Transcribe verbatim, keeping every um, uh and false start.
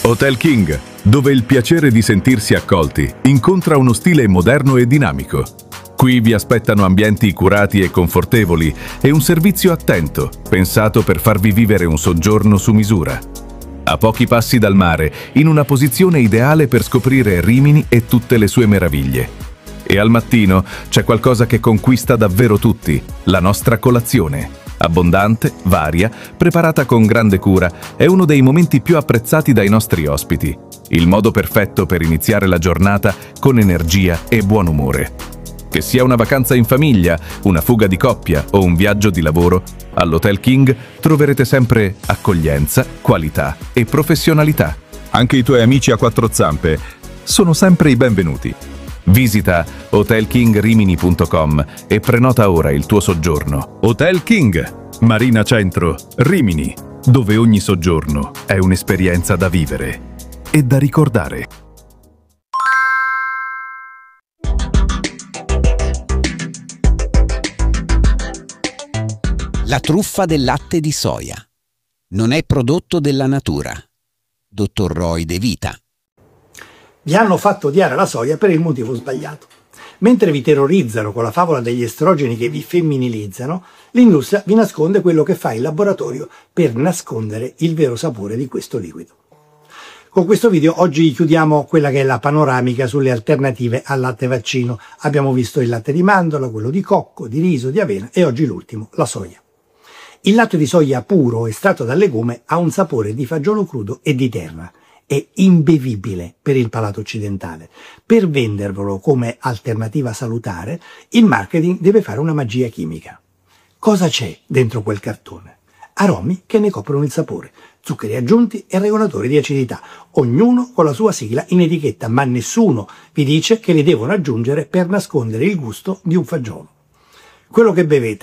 Hotel King, dove il piacere di sentirsi accolti incontra uno stile moderno e dinamico. Qui vi aspettano ambienti curati e confortevoli e un servizio attento, pensato per farvi vivere un soggiorno su misura. A pochi passi dal mare, in una posizione ideale per scoprire Rimini e tutte le sue meraviglie. E al mattino c'è qualcosa che conquista davvero tutti, la nostra colazione. Abbondante, varia, preparata con grande cura, è uno dei momenti più apprezzati dai nostri ospiti. Il modo perfetto per iniziare la giornata con energia e buon umore. Che sia una vacanza in famiglia, una fuga di coppia o un viaggio di lavoro, all'Hotel King troverete sempre accoglienza, qualità e professionalità. Anche i tuoi amici a quattro zampe sono sempre i benvenuti. Visita hotel king rimini punto com e prenota ora il tuo soggiorno. Hotel King, Marina Centro, Rimini, dove ogni soggiorno è un'esperienza da vivere e da ricordare. La truffa del latte di soia. Non è prodotto della natura. Dottor Roy De Vita. Vi hanno fatto odiare la soia per il motivo sbagliato. Mentre vi terrorizzano con la favola degli estrogeni che vi femminilizzano, l'industria vi nasconde quello che fa il laboratorio per nascondere il vero sapore di questo liquido. Con questo video oggi chiudiamo quella che è la panoramica sulle alternative al latte vaccino. Abbiamo visto il latte di mandorla, quello di cocco, di riso, di avena e oggi l'ultimo, la soia. Il latte di soia puro estratto dal legume ha un sapore di fagiolo crudo e di terra. È imbevibile per il palato occidentale. Per vendervelo come alternativa salutare, il marketing deve fare una magia chimica. Cosa c'è dentro quel cartone? Aromi che ne coprono il sapore, zuccheri aggiunti e regolatori di acidità, ognuno con la sua sigla in etichetta, ma nessuno vi dice che li devono aggiungere per nascondere il gusto di un fagiolo. Quello che bevete